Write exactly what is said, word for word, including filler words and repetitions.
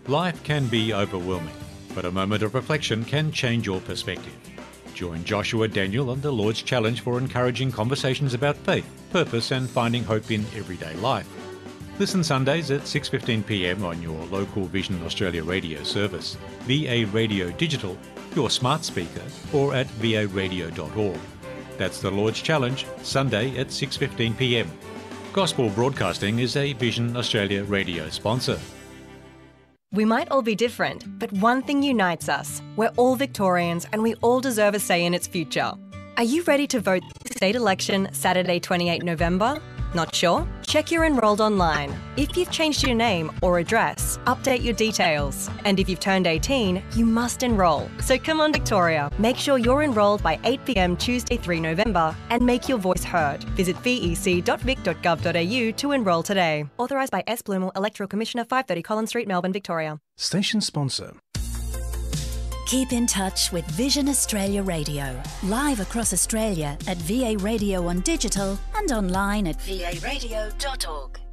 Life can be overwhelming, but a moment of reflection can change your perspective. Join Joshua Daniel on the Lord's Challenge for encouraging conversations about faith, purpose and finding hope in everyday life. Listen Sundays at six fifteen p m on your local Vision Australia radio service, V A Radio Digital, your smart speaker, or at v a radio dot org. That's the Lord's Challenge, Sunday at six fifteen p m. Gospel Broadcasting is a Vision Australia radio sponsor. We might all be different, but one thing unites us. We're all Victorians and we all deserve a say in its future. Are you ready to vote state election Saturday twenty-eighth of November? Not sure? Check you're enrolled online. If you've changed your name or address, update your details. And if you've turned eighteen, you must enrol. So come on Victoria, make sure you're enrolled by eight p m Tuesday the third of November and make your voice heard. Visit v e c dot vic dot gov dot a u to enrol today. Authorised by S. Blumel, Electoral Commissioner, five thirty Collins Street, Melbourne, Victoria. Station sponsor. Keep in touch with Vision Australia Radio, live across Australia at V A Radio on digital and online at v a radio dot org.